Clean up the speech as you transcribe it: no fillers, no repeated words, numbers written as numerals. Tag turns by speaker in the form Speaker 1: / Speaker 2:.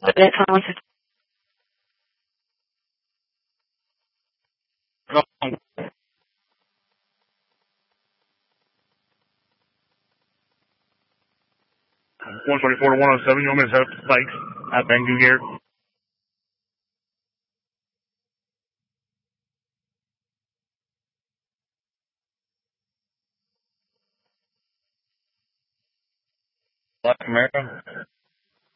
Speaker 1: That's how it's 124 to 107. You want me to set up the spikes at Bangoo Gear? Black Camaro.